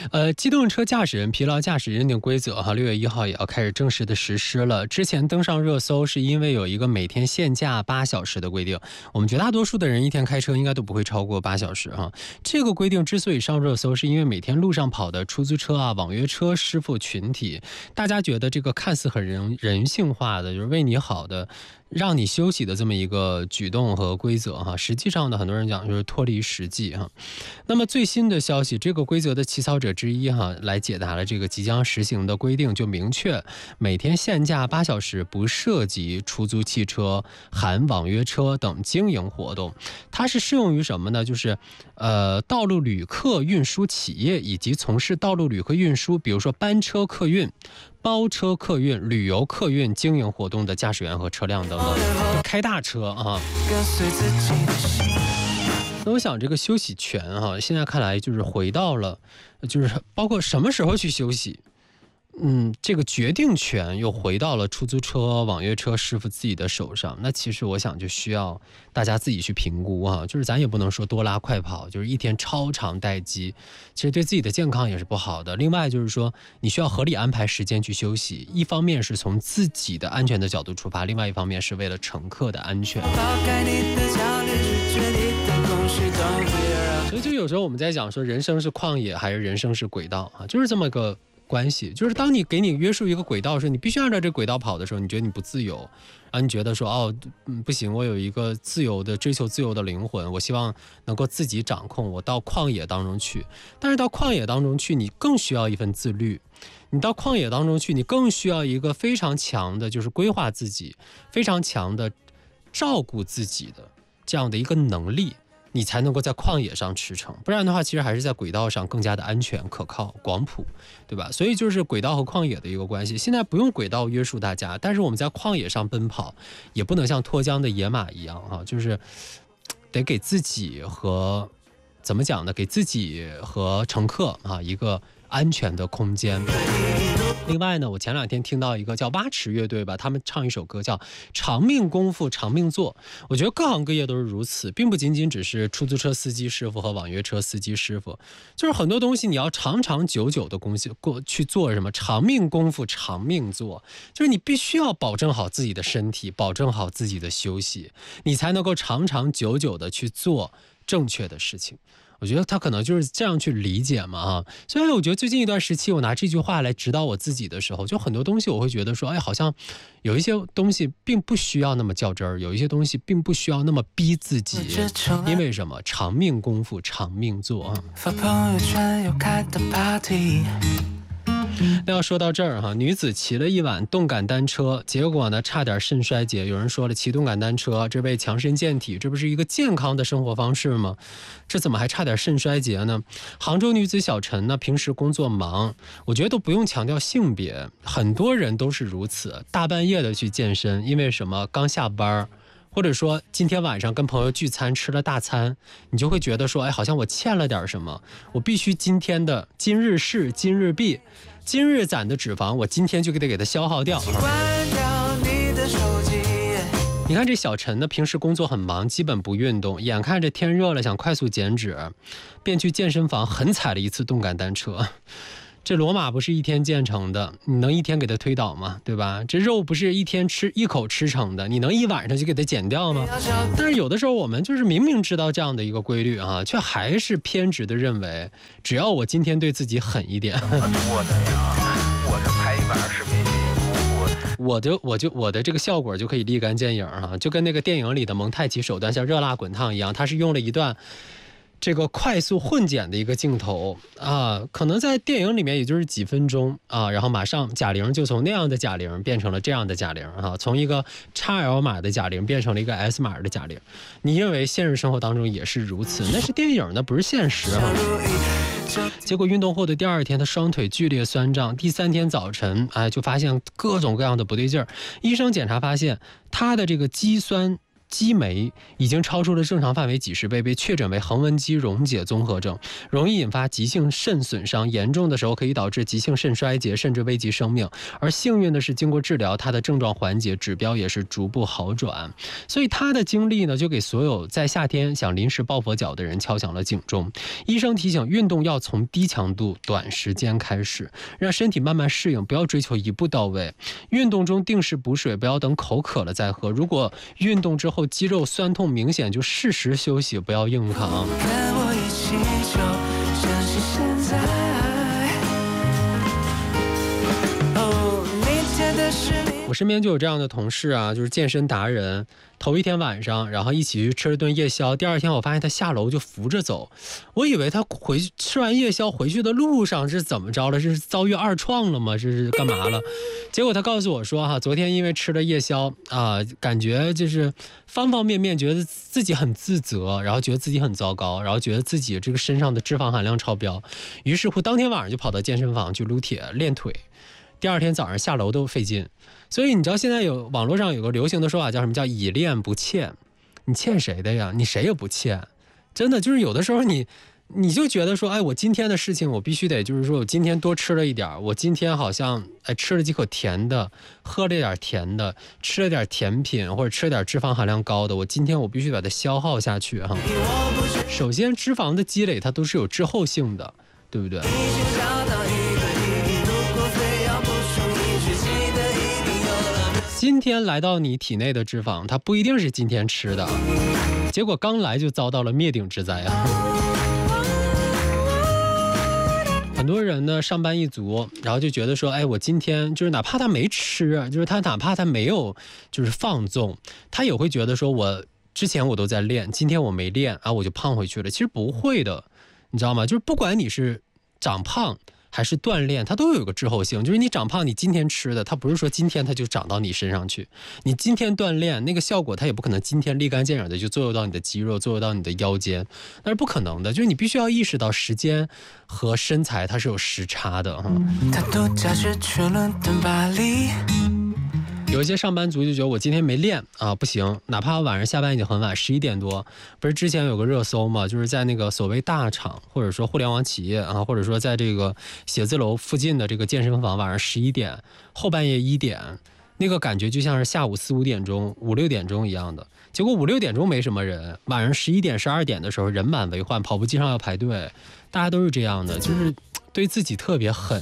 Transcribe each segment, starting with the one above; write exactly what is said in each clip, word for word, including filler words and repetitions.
呃，机动车驾驶人疲劳驾驶认定规则哈，六月一号也要开始正式的实施了。之前登上热搜是因为有一个每天限驾八小时的规定，我们绝大多数的人一天开车应该都不会超过八小时哈。这个规定之所以上热搜，是因为每天路上跑的出租车啊、网约车师傅群体，大家觉得这个看似很人人性化的，就是为你好的。让你休息的这么一个举动和规则哈，实际上呢，很多人讲就是脱离实际哈。那么最新的消息，这个规则的起草者之一哈，来解答了这个即将实行的规定，就明确每天限驾八小时，不涉及出租汽车、含网约车等经营活动。它是适用于什么呢？就是呃，道路旅客运输企业以及从事道路旅客运输，比如说班车客运、包车客运、旅游客运经营活动的驾驶员和车辆等等，开大车啊。那我想这个休息权哈，现在看来就是回到了，就是包括什么时候去休息。嗯，这个决定权又回到了出租车、网约车师傅自己的手上。那其实我想就需要大家自己去评估啊，就是咱也不能说多拉快跑，就是一天超长待机，其实对自己的健康也是不好的。另外就是说，你需要合理安排时间去休息，一方面是从自己的安全的角度出发，另外一方面是为了乘客的安全。所以就有时候我们在讲说，人生是旷野还是人生是轨道啊，就是这么个关系。就是当你给你约束一个轨道的时候，你必须按照这个轨道跑的时候，你觉得你不自由，然后你觉得说哦，嗯，不行，我有一个自由的追求自由的灵魂，我希望能够自己掌控，我到旷野当中去。但是到旷野当中去，你更需要一份自律。你到旷野当中去，你更需要一个非常强的，就是规划自己，非常强的照顾自己的这样的一个能力。你才能够在旷野上驰骋，不然的话其实还是在轨道上更加的安全可靠广谱，对吧？所以就是轨道和旷野的一个关系。现在不用轨道约束大家，但是我们在旷野上奔跑也不能像脱缰的野马一样哈，就是得给自己和怎么讲呢，给自己和乘客啊一个安全的空间。另外呢，我前两天听到一个叫蛙池乐队吧，他们唱一首歌叫长命功夫长命做。我觉得各行各业都是如此，并不仅仅只是出租车司机师傅和网约车司机师傅，就是很多东西你要长长久久的东西过去做什么长命功夫长命做，就是你必须要保证好自己的身体，保证好自己的休息，你才能够长长久久的去做正确的事情。我觉得他可能就是这样去理解嘛啊，所以我觉得最近一段时期，我拿这句话来指导我自己的时候，就很多东西我会觉得说，哎，好像有一些东西并不需要那么较真儿，有一些东西并不需要那么逼自己，因为什么？长命功夫长命做啊。发朋友圈又开的 party。那要说到这儿哈，女子骑了一晚动感单车，结果呢差点肾衰竭。有人说了，骑动感单车这为强身健体，这不是一个健康的生活方式吗？这怎么还差点肾衰竭呢？杭州女子小陈呢，平时工作忙，我觉得都不用强调性别，很多人都是如此，大半夜的去健身，因为什么？刚下班，或者说今天晚上跟朋友聚餐吃了大餐，你就会觉得说，哎，好像我欠了点什么，我必须今天的今日事今日毕，今日攒的脂肪我今天就得给它消耗掉。你看这小陈呢，平时工作很忙，基本不运动，眼看着天热了想快速减脂，便去健身房狠踩了一次动感单车。这罗马不是一天建成的，你能一天给它推倒吗？对吧？这肉不是一天吃一口吃成的，你能一晚上就给它减掉吗？但是有的时候我们就是明明知道这样的一个规律啊，却还是偏执的认为，只要我今天对自己狠一点，我的呀，我这拍一晚上视频，我就我就我的这个效果就可以立竿见影啊，就跟那个电影里的蒙太奇手段像热辣滚烫一样，它是用了一段这个快速混剪的一个镜头啊，可能在电影里面也就是几分钟啊，然后马上贾玲就从那样的贾玲变成了这样的贾玲啊，从一个 X L 码的贾玲变成了一个 S 码的贾玲。你认为现实生活当中也是如此？那是电影，那不是现实啊。结果运动后的第二天，他双腿剧烈酸胀，第三天早晨，哎，就发现各种各样的不对劲儿。医生检查发现，他的这个肌酸肌酶已经超出了正常范围几十倍，被确诊为横纹肌溶解综合症，容易引发急性肾损伤，严重的时候可以导致急性肾衰竭，甚至危及生命。而幸运的是，经过治疗，他的症状缓解，指标也是逐步好转。所以他的经历呢，就给所有在夏天想临时抱佛脚的人敲响了警钟。医生提醒，运动要从低强度、短时间开始，让身体慢慢适应，不要追求一步到位。运动中定时补水，不要等口渴了再喝。如果运动之后肌肉酸痛明显，就适时休息，不要硬扛。跟我一起就像是现在。哦，你甜的是你。我身边就有这样的同事啊，就是健身达人。头一天晚上，然后一起去吃了顿夜宵。第二天我发现他下楼就扶着走，我以为他回去吃完夜宵回去的路上是怎么着了？这是遭遇二创了吗？这是干嘛了？结果他告诉我说哈，昨天因为吃了夜宵啊，感觉就是方方面面觉得自己很自责，然后觉得自己很糟糕，然后觉得自己这个身上的脂肪含量超标，于是乎当天晚上就跑到健身房去撸铁练腿。第二天早上下楼都费劲，所以你知道现在有网络上有个流行的说法叫什么？叫以练不欠。你欠谁的呀？你谁也不欠。真的就是有的时候你你就觉得说，哎，我今天的事情我必须得，就是说我今天多吃了一点，我今天好像哎吃了几口甜的，喝了点甜的，吃了点甜品或者吃了点脂肪含量高的，我今天我必须把它消耗下去哈。首先脂肪的积累它都是有滞后性的，对不对？今天来到你体内的脂肪，它不一定是今天吃的，结果刚来就遭到了灭顶之灾啊！很多人呢上班一族，然后就觉得说，哎，我今天就是哪怕他没吃，就是他哪怕他没有就是放纵，他也会觉得说我之前我都在练，今天我没练啊，我就胖回去了。其实不会的，你知道吗？就是不管你是长胖还是锻炼，它都有一个滞后性。就是你长胖，你今天吃的，它不是说今天它就长到你身上去。你今天锻炼那个效果，它也不可能今天立竿见影的就作用到你的肌肉，作用到你的腰间，那是不可能的。就是你必须要意识到时间和身材它是有时差的哈。他度假是去伦敦巴黎。有一些上班族就觉得我今天没练啊，不行，哪怕晚上下班已经很晚，十一点多，不是之前有个热搜嘛，就是在那个所谓大厂或者说互联网企业啊，或者说在这个写字楼附近的这个健身房，晚上十一点，后半夜一点，那个感觉就像是下午四五点钟、五六点钟一样的。结果五六点钟没什么人，晚上十一点、十二点的时候人满为患，跑步机上要排队，大家都是这样的，就是对自己特别狠。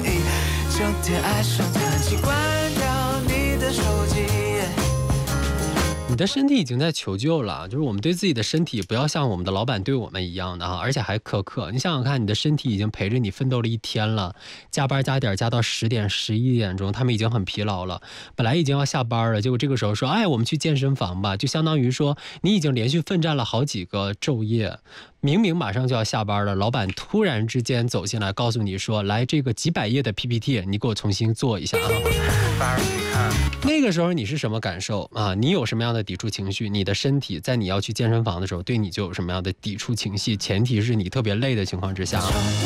你的身体已经在求救了，就是我们对自己的身体不要像我们的老板对我们一样的哈，而且还苛刻。你想想看，你的身体已经陪着你奋斗了一天了，加班加点加到十点十一点钟，他们已经很疲劳了，本来已经要下班了，结果这个时候说，哎，我们去健身房吧，就相当于说你已经连续奋战了好几个昼夜，明明马上就要下班了，老板突然之间走进来告诉你说，来这个几百页的 P P T 你给我重新做一下啊。那个时候你是什么感受啊？你有什么样的抵触情绪？你的身体在你要去健身房的时候对你就有什么样的抵触情绪？前提是你特别累的情况之下啊。